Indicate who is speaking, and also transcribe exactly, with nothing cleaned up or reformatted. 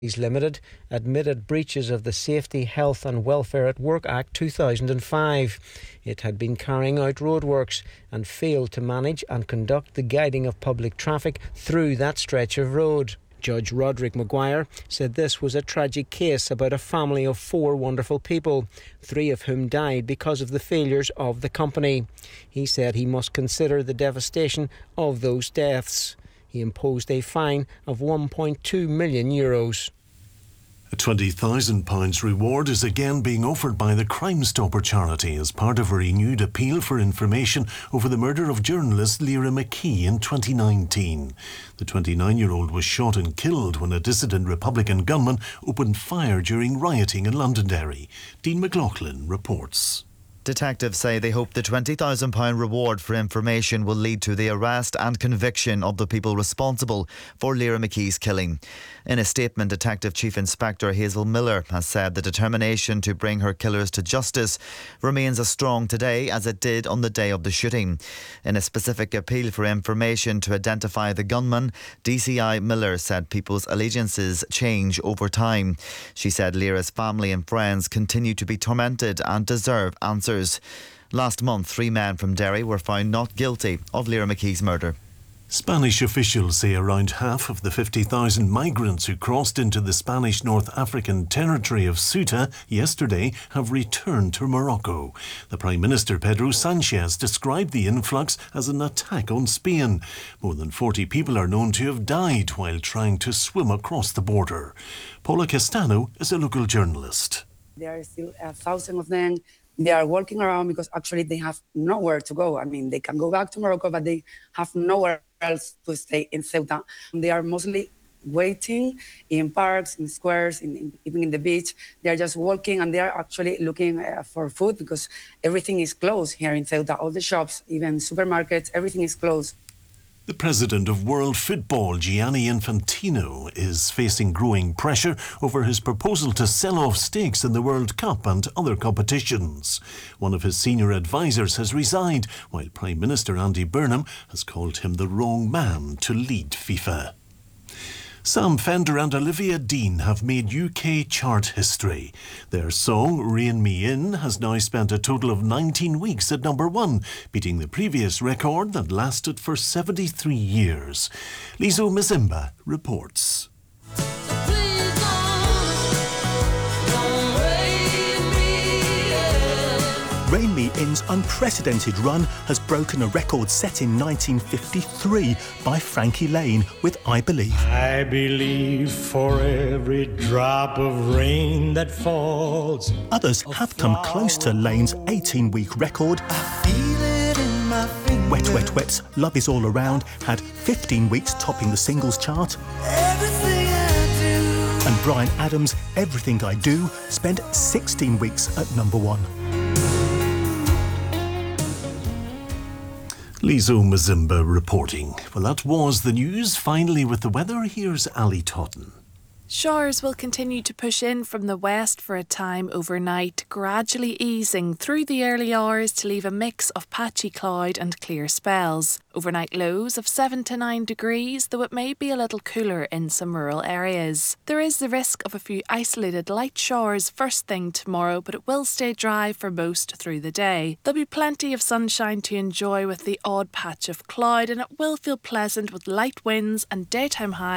Speaker 1: Limited admitted breaches of the Safety, Health and Welfare at Work Act two thousand five. It had been carrying out roadworks and failed to manage and conduct the guiding of public traffic through that stretch of road. Judge Roderick Maguire said this was a tragic case about a family of four wonderful people, three of whom died because of the failures of the company. He said he must consider the devastation of those deaths. He imposed a fine of one point two million euros.
Speaker 2: A twenty thousand pounds reward is again being offered by the Crime Stopper charity as part of a renewed appeal for information over the murder of journalist Lyra McKee in twenty nineteen. The twenty-nine-year-old was shot and killed when a dissident Republican gunman opened fire during rioting in Londonderry. Dean McLaughlin reports.
Speaker 3: Detectives say they hope the twenty thousand pounds reward for information will lead to the arrest and conviction of the people responsible for Lyra McKee's killing. In a statement, Detective Chief Inspector Hazel Miller has said the determination to bring her killers to justice remains as strong today as it did on the day of the shooting. In a specific appeal for information to identify the gunman, D C I Miller said people's allegiances change over time. She said Lyra's family and friends continue to be tormented and deserve answers. Last month, three men from Derry were found not guilty of Lyra McKee's murder.
Speaker 2: Spanish officials say around half of the fifty thousand migrants who crossed into the Spanish North African territory of Ceuta yesterday have returned to Morocco. The Prime Minister Pedro Sanchez described the influx as an attack on Spain. More than forty people are known to have died while trying to swim across the border. Paula Castano is a local journalist.
Speaker 4: There are still a thousand of them. They are walking around because actually they have nowhere to go. I mean, they can go back to Morocco, but they have nowhere else to stay in Ceuta. They are mostly waiting in parks, in squares, in, in, even in the beach. They are just walking and they are actually looking uh, for food because everything is closed here in Ceuta. All the shops, even supermarkets, everything is closed.
Speaker 2: The president of World Football, Gianni Infantino, is facing growing pressure over his proposal to sell off stakes in the World Cup and other competitions. One of his senior advisors has resigned, while Prime Minister Andy Burnham has called him the wrong man to lead FIFA. Sam Fender and Olivia Dean have made U K chart history. Their song, Rein Me In, has now spent a total of nineteen weeks at number one, beating the previous record that lasted for seventy-three years. Lizo Mzimba reports.
Speaker 5: Rein Me In's unprecedented run has broken a record set in nineteen fifty-three by Frankie Lane with I Believe.
Speaker 6: I believe for every drop of rain that falls.
Speaker 5: Others have come close to Lane's eighteen-week record.
Speaker 6: I feel it in my fingers.
Speaker 5: Wet Wet Wet's Love Is All Around had fifteen weeks topping the singles chart.
Speaker 6: Everything I do.
Speaker 5: And Bryan Adams' Everything I Do spent sixteen weeks at number one.
Speaker 2: Lizo Mzimba reporting. Well, that was the news. Finally, with the weather, here's Ali Totten.
Speaker 7: Showers will continue to push in from the west for a time overnight, gradually easing through the early hours to leave a mix of patchy cloud and clear spells. Overnight lows of seven to nine degrees, though it may be a little cooler in some rural areas. There is the risk of a few isolated light showers first thing tomorrow, but it will stay dry for most through the day. There'll be plenty of sunshine to enjoy with the odd patch of cloud, and it will feel pleasant with light winds and daytime highs